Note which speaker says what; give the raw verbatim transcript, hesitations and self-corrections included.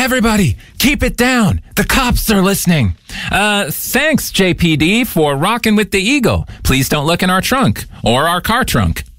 Speaker 1: Everybody, keep it down. The cops are listening. Uh, thanks, J P D, for rocking with the Eagle. Please don't look in our trunk or our car trunk.